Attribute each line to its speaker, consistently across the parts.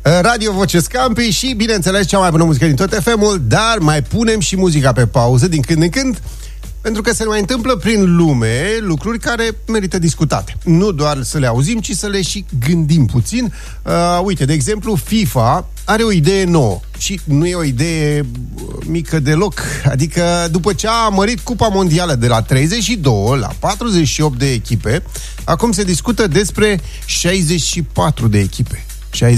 Speaker 1: Radio Voce Scampi și, bineînțeles, cea mai bună muzică din tot FM-ul, dar mai punem și muzica pe pauză din când în când, pentru că se mai întâmplă prin lume lucruri care merită discutate. Nu doar să le auzim, ci să le și gândim puțin. Uite, de exemplu, FIFA are o idee nouă și nu e o idee mică deloc. Adică, după ce a mărit Cupa Mondială de la 32 la 48 de echipe, acum se discută despre 64 de echipe.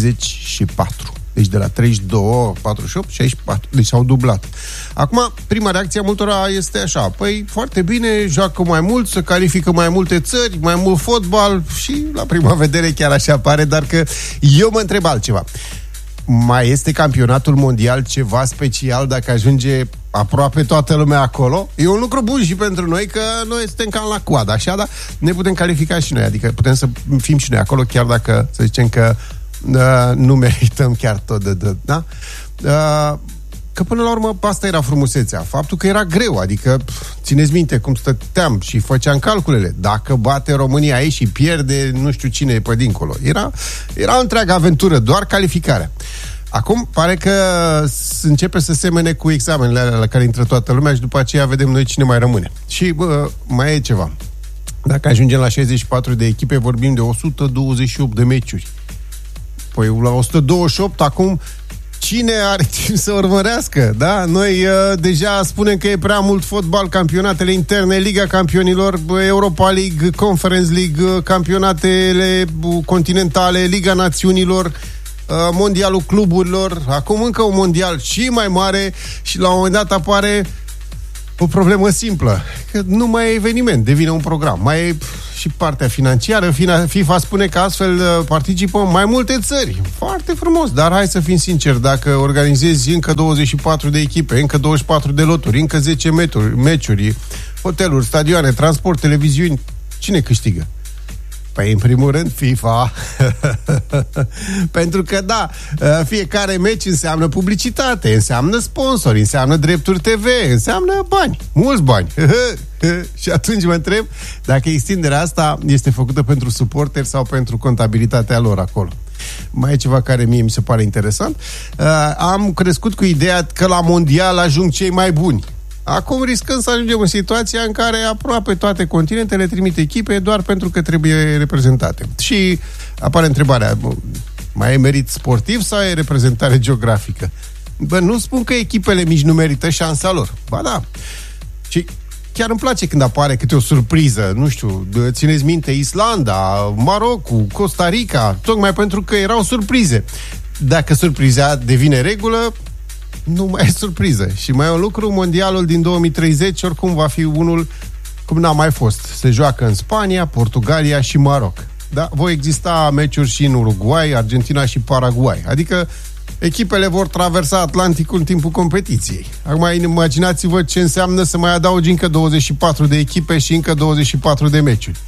Speaker 1: 64. Deci de la 32, 48, 64. Deci s-au dublat. Acum, prima reacție a multora este așa: păi, foarte bine, joacă mai mult, se califică mai multe țări, mai mult fotbal și la prima vedere chiar așa pare, dar că eu mă întreb altceva. Mai este campionatul mondial ceva special dacă ajunge aproape toată lumea acolo? E un lucru bun și pentru noi, că noi suntem cam la coadă, așa, dar ne putem califica și noi, adică putem să fim și noi acolo, chiar dacă să zicem că nu merităm chiar tot da? Că până la urmă asta era frumusețea, faptul că era greu, adică țineți minte cum stăteam și făceam calculele, dacă bate România aici și pierde nu știu cine e pe dincolo, era o întreagă aventură, doar calificarea. Acum pare că începe să semene cu examenele alea la care intră toată lumea și după aceea vedem noi cine mai rămâne. Și mai e ceva, dacă ajungem la 64 de echipe, vorbim de 128 de meciuri. Păi la 128 acum cine are timp să urmărească, da? Noi deja spunem că e prea mult fotbal, campionatele interne, Liga Campionilor, Europa League, Conference League, campionatele continentale, Liga Națiunilor, mondialul cluburilor, acum încă un mondial și mai mare și la un moment dat apare o problemă simplă, că nu mai e eveniment, devine un program. Mai e și partea financiară. FIFA spune că astfel participă mai multe țări. Foarte frumos, dar hai să fim sinceri, dacă organizezi încă 24 de echipe, încă 24 de loturi, încă 10 meciuri, hoteluri, stadioane, transport, televiziuni, cine câștigă? Păi, în primul rând, FIFA. Pentru că, da, fiecare meci înseamnă publicitate, înseamnă sponsori, înseamnă drepturi TV, înseamnă bani, mulți bani. Și atunci mă întreb dacă extinderea asta este făcută pentru suporteri sau pentru contabilitatea lor acolo. Mai e ceva care mie mi se pare interesant. Am crescut cu ideea că la mondial ajung cei mai buni. Acum riscăm să ajungem în situația în care aproape toate continentele trimit echipe doar pentru că trebuie reprezentate. Și apare întrebarea, mai e merit sportiv sau e reprezentare geografică? Bă, nu spun că echipele mici nu merită șansa lor. Ba da. Și chiar îmi place când apare câte o surpriză, nu știu, țineți minte Islanda, Marocul, Costa Rica, tocmai pentru că erau surprize. Dacă surpriza devine regulă, nu mai e surpriză. Și mai e un lucru, mondialul din 2030 oricum va fi unul cum n-a mai fost. Se joacă în Spania, Portugalia și Maroc. Da? Vor exista meciuri și în Uruguay, Argentina și Paraguay. Adică echipele vor traversa Atlanticul în timpul competiției. Acum imaginați-vă ce înseamnă să mai adaugi încă 24 de echipe și încă 24 de meciuri.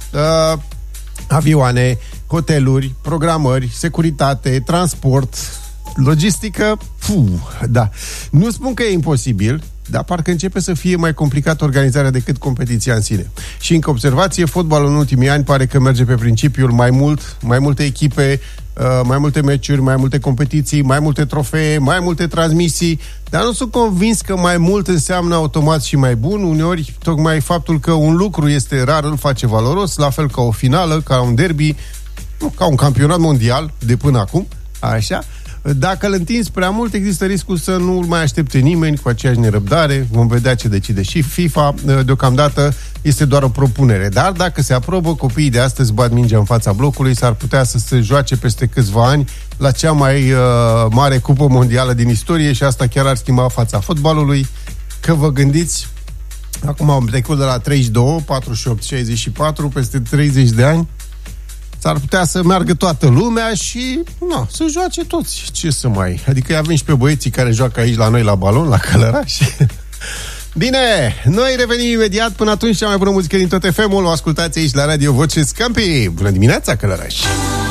Speaker 1: Avioane, hoteluri, programări, securitate, transport, logistică, da. Nu spun că e imposibil, dar parcă începe să fie mai complicat organizarea decât competiția în sine. Și încă observație, fotbalul în ultimii ani pare că merge pe principiul mai multe echipe, mai multe meciuri, mai multe competiții, mai multe trofee, mai multe transmisii, dar nu sunt convins că mai mult înseamnă automat și mai bun. Uneori, tocmai faptul că un lucru este rar îl face valoros, la fel ca o finală, ca un derby, ca un campionat mondial de până acum, așa. Dacă îl întinzi prea mult, există riscul să nu-l mai aștepte nimeni cu aceeași nerăbdare. Vom vedea ce decide și FIFA. Deocamdată este doar o propunere. Dar dacă se aprobă, copiii de astăzi bat mingea în fața blocului, s-ar putea să se joace peste câțiva ani la cea mai mare cupă mondială din istorie și asta chiar ar schimba fața fotbalului. Că vă gândiți, acum am trecut de la 32, 48, 64, peste 30 de ani, s-ar putea să meargă toată lumea și să joace toți. Ce să mai... Adică avem și pe băieții care joacă aici la noi la balon, la Călăraș. Bine, noi revenim imediat. Până atunci, cea mai bună muzică din tot FM-ul o ascultați aici la Radio Voce Scampi. Bună dimineața, Călăraș!